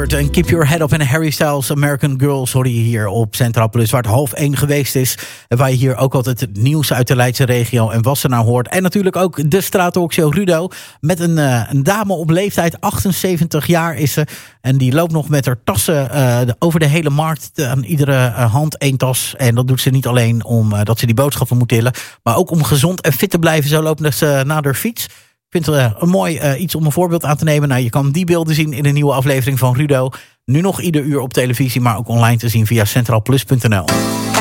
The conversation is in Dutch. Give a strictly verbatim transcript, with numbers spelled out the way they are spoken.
Stewart en Keep Your Head Up en Harry Styles American Girls hoor je hier op Centraal Plus, waar het half één geweest is. En waar je hier ook altijd het nieuws uit de Leidse regio en Wassenaar hoort. En natuurlijk ook de straattalkshow Rudo met een, uh, een dame op leeftijd, achtenzeventig jaar is ze. En die loopt nog met haar tassen uh, over de hele markt, aan iedere uh, hand één tas. En dat doet ze niet alleen omdat uh, dat ze die boodschappen moet tillen, maar ook om gezond en fit te blijven. Zo loopt ze naar haar fiets. Ik vind het uh, een mooi uh, iets om een voorbeeld aan te nemen. Nou, je kan die beelden zien in een nieuwe aflevering van Rudo. Nu nog ieder uur op televisie, maar ook online te zien via centraalplus punt n l.